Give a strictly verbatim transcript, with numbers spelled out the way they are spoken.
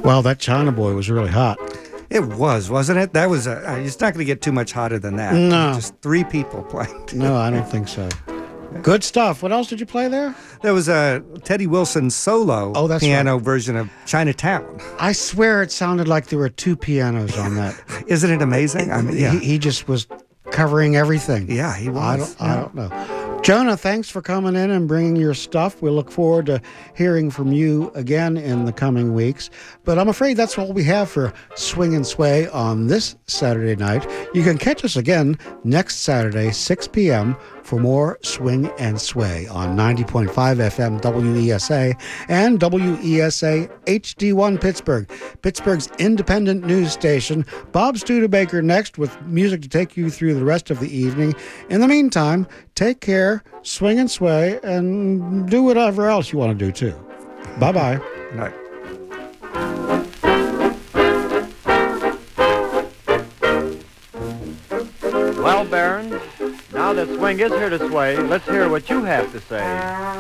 Well, that China boy was really hot. It was, wasn't it? That was a, it's not going to get too much hotter than that. No. Just three people playing. No, I don't think so. Good stuff. What else did you play there? There was a Teddy Wilson solo Oh, that's piano right. version of Chinatown. I swear it sounded like there were two pianos on that. Isn't it amazing? I mean, yeah. He, he just was covering everything. Yeah, he was. I don't, yeah. I don't know. Jonah, thanks for coming in and bringing your stuff. We look forward to hearing from you again in the coming weeks. But I'm afraid that's all we have for Swing and Sway on this Saturday night. You can catch us again next Saturday, six p.m., for more Swing and Sway on ninety point five F M W E S A and W E S A H D one Pittsburgh, Pittsburgh's independent news station. Bob Studebaker next with music to take you through the rest of the evening. In the meantime, take care, swing and sway, and do whatever else you want to do too. Bye-bye. Good night. Well, Baron, now that swing is here to sway, let's hear what you have to say.